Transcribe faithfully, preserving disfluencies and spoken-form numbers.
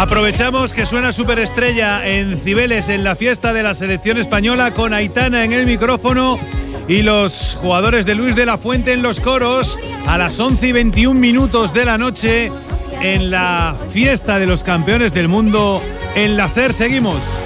Aprovechamos que suena Superestrella en Cibeles en la fiesta de la selección española con Aitana en el micrófono y los jugadores de Luis de la Fuente en los coros a las once y veintiún minutos de la noche en la fiesta de los campeones del mundo en la SER. Seguimos.